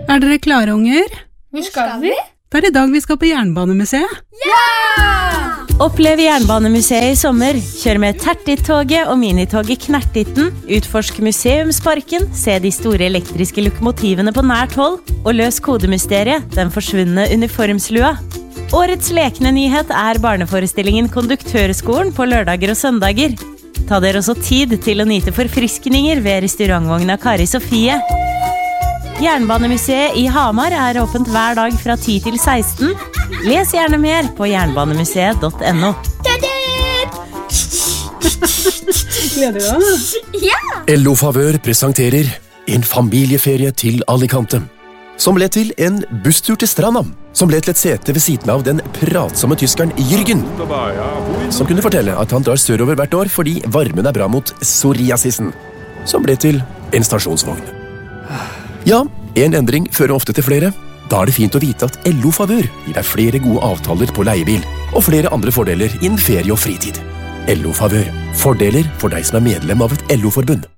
Er dere klare, unger? Hvor skal vi? Det I dag vi skal på Jernbanemuseet. Ja! Opplev Jernbanemuseet I sommer. Kjør med Tertit-toget og minitoget Knertitten. Utforsk museumsparken, se de store elektriske lokomotivene på nært hold, og løs kodemysteriet, den forsvunne uniformslua. Årets lekende nyhet barneforestillingen Konduktørskolen på lørdager og søndager. Ta dere også tid til å nyte forfriskninger ved restaurantvogna Kari Sofie. Jernbanemuseet I Hamar åpent hver dag fra 10 til 16. Les gjerne mer på jernbanemuseet.no. Gleder du deg? Ja! LO Favør presenterer en familieferie til Alicante, som ble til en busstur til stranda, som ble til et sete ved siden av den pratsomme tyskeren Jürgen, som kunne fortelle at han drar sørover hvert år fordi varmen bra mot psoriasisen, som ble til en stasjonsvogn. Ja, en endring fører ofte til flere. Da det fint å vite at LO Favør gir deg flere gode avtaler på leiebil, og flere andre fordeler innen ferie og fritid. LO Favør. Fordeler for deg som medlem av et LO-forbund.